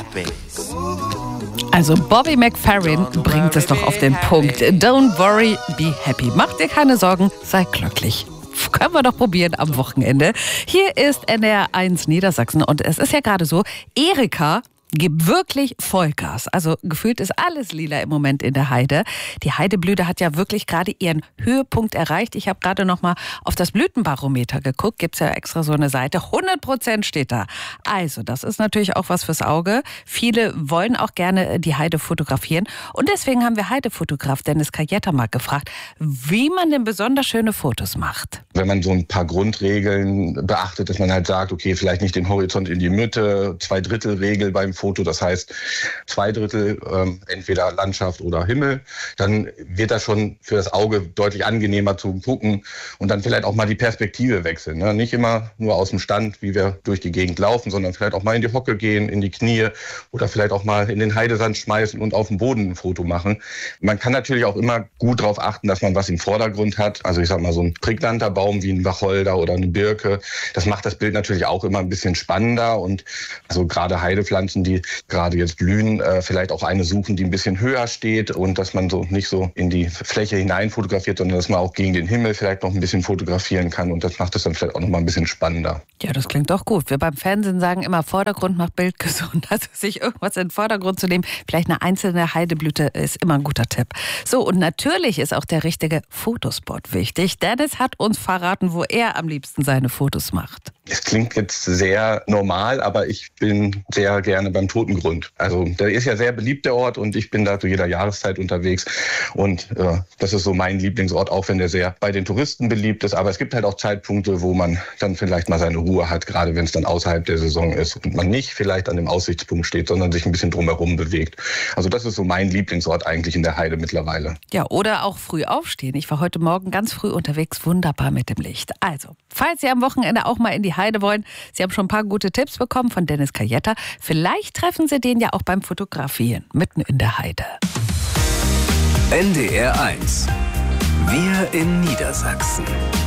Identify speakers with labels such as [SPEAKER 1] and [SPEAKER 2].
[SPEAKER 1] happy.
[SPEAKER 2] Also Bobby McFerrin bringt es doch auf den Punkt. Don't worry, be happy. Mach dir keine Sorgen, sei glücklich. Können wir doch probieren am Wochenende. Hier ist NDR1 Niedersachsen und es ist ja gerade so, Erika gibt wirklich Vollgas. Also gefühlt ist alles lila im Moment in der Heide. Die Heideblüte hat ja wirklich gerade ihren Höhepunkt erreicht. Ich habe gerade noch mal auf das Blütenbarometer geguckt. Gibt es ja extra so eine Seite. 100% steht da. Also das ist natürlich auch was fürs Auge. Viele wollen auch gerne die Heide fotografieren. Und deswegen haben wir Heidefotograf Dennis Kajeta mal gefragt, wie man denn besonders schöne Fotos macht.
[SPEAKER 3] Wenn man so ein paar Grundregeln beachtet, dass man halt sagt, okay, vielleicht nicht den Horizont in die Mitte, 2/3-Regel beim Foto, das heißt 2/3 entweder Landschaft oder Himmel, dann wird das schon für das Auge deutlich angenehmer zu gucken und dann vielleicht auch mal die Perspektive wechseln. Ne? Nicht immer nur aus dem Stand, wie wir durch die Gegend laufen, sondern vielleicht auch mal in die Hocke gehen, in die Knie oder vielleicht auch mal in den Heidesand schmeißen und auf dem Boden ein Foto machen. Man kann natürlich auch immer gut darauf achten, dass man was im Vordergrund hat. Also ich sag mal so ein prägnanter Baum wie ein Wacholder oder eine Birke. Das macht das Bild natürlich auch immer ein bisschen spannender und also gerade Heidepflanzen, die gerade jetzt blühen, vielleicht auch eine suchen, die ein bisschen höher steht und dass man so nicht so in die Fläche hinein fotografiert, sondern dass man auch gegen den Himmel vielleicht noch ein bisschen fotografieren kann und das macht es dann vielleicht auch noch mal ein bisschen spannender.
[SPEAKER 2] Ja, das klingt doch gut. Wir beim Fernsehen sagen immer, Vordergrund macht Bild gesund. Also sich irgendwas in den Vordergrund zu nehmen, vielleicht eine einzelne Heideblüte ist immer ein guter Tipp. So, und natürlich ist auch der richtige Fotospot wichtig. Dennis hat uns verraten, wo er am liebsten seine Fotos macht.
[SPEAKER 3] Es klingt jetzt sehr normal, aber ich bin sehr gerne beim Totengrund. Also der ist ja sehr beliebt, der Ort, und ich bin da zu jeder Jahreszeit unterwegs. Und das ist so mein Lieblingsort, auch wenn der sehr bei den Touristen beliebt ist. Aber es gibt halt auch Zeitpunkte, wo man dann vielleicht mal seine Ruhe hat, gerade wenn es dann außerhalb der Saison ist und man nicht vielleicht an dem Aussichtspunkt steht, sondern sich ein bisschen drumherum bewegt. Also das ist so mein Lieblingsort eigentlich in der Heide mittlerweile.
[SPEAKER 2] Ja, oder auch früh aufstehen. Ich war heute Morgen ganz früh unterwegs, wunderbar mit dem Licht. Also, falls Sie am Wochenende auch mal in die Heide wollen, Sie haben schon ein paar gute Tipps bekommen von Dennis Kajeta. Vielleicht treffen Sie den ja auch beim Fotografieren, mitten in der Heide.
[SPEAKER 4] NDR1. Wir in Niedersachsen.